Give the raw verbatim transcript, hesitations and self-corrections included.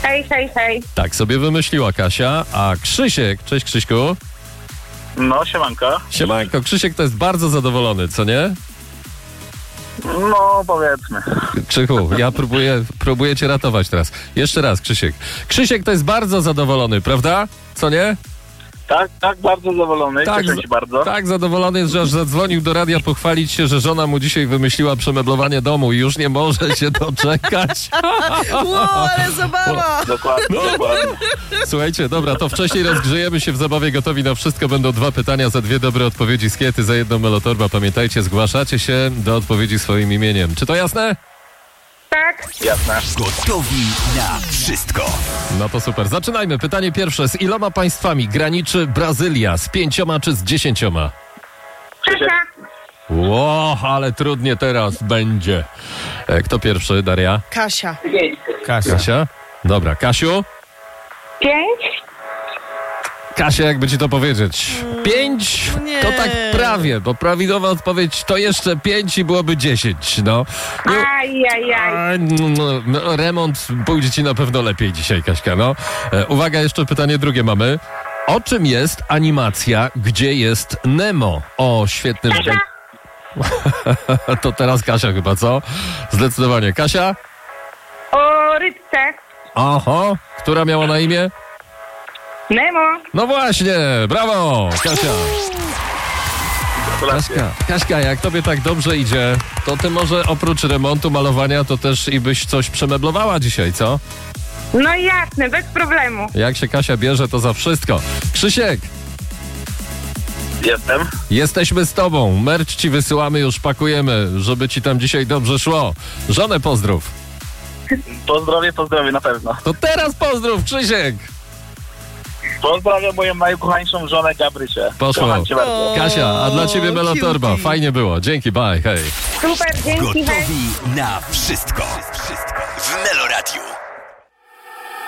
Hej, hej, hej. Tak sobie wymyśliła Kasia, a Krzysiek, cześć Krzyśku. No, siemanko. Siemanko, Krzysiek to jest bardzo zadowolony, co nie? No, powiedzmy. Krzychu, ja próbuję, próbuję cię ratować teraz. Jeszcze raz, Krzysiek. Krzysiek to jest bardzo zadowolony, prawda? Co nie? Tak, tak, bardzo zadowolony, Tak, cieszę się bardzo. tak zadowolony jest, że aż zadzwonił do radia pochwalić się, że żona mu dzisiaj wymyśliła przemeblowanie domu i już nie może się doczekać. Ło, ale zabawa! Dokładnie, dokładnie. Słuchajcie, dobra, to wcześniej rozgrzejemy się w zabawie Gotowi na Wszystko. Będą dwa pytania za dwie dobre odpowiedzi z Kiety, za jedną Melotorba. Pamiętajcie, zgłaszacie się do odpowiedzi swoim imieniem. Czy to jasne? Tak, Jasne. Gotowi na wszystko. No to super. Zaczynajmy. Pytanie pierwsze. Z iloma państwami graniczy Brazylia? Z pięcioma czy z dziesięcioma? Krzysia. Ło, ale trudnie teraz będzie. E, Kto pierwszy, Daria? Kasia. Kasia? Dobra, Kasiu? Pięć. Kasia, jakby ci to powiedzieć. Pięć? nie. To tak prawie, bo prawidłowa odpowiedź to jeszcze pięć i byłoby dziesięć. No. Nie- Ajajaj. A, no, no, remont pójdzie ci na pewno lepiej dzisiaj, Kaśka, no. E, uwaga, jeszcze pytanie drugie mamy. O czym jest animacja, gdzie jest Nemo? O, świetnym... Kasia. To teraz Kasia chyba, co? Zdecydowanie. Kasia? O rybce. Aha. Która miała na imię? Nemo. No właśnie, brawo, Kasia. Gratulacje. Kaśka, Kaśka, jak tobie tak dobrze idzie, to ty może oprócz remontu, malowania, to też i byś coś przemeblowała dzisiaj, co? No jasne, bez problemu. Jak się Kasia bierze, to za wszystko. Krzysiek, Jestem. jesteśmy z tobą. Merch ci wysyłamy, już pakujemy, żeby ci tam dzisiaj dobrze szło. Żonę pozdrów. Pozdrowię, pozdrowię na pewno. To teraz pozdrów, Krzysiek. Pozdrawiam moją najukochańszą żonę Gabrysię. Poszło. Kocham cię bardzo. Kasia, a dla ciebie Melotorba. cutie. Fajnie było. Dzięki, bye, hej. Super, dzięki, hej. Gotowi na wszystko. W Meloradiu.